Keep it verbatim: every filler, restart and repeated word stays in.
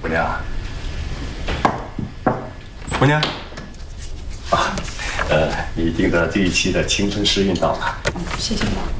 娘，姑娘，啊，呃，你订的这一期的青春诗韵到了。 谢谢妈。